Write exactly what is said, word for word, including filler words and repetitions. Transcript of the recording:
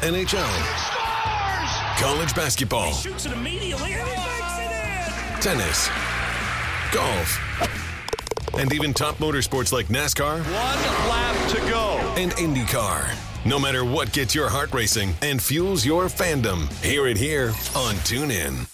N H L, college basketball, He shoots it immediately and he makes it in! tennis, golf, and even top motorsports like NASCAR. One lap to go. And IndyCar. No matter what gets your heart racing and fuels your fandom, hear it here on TuneIn.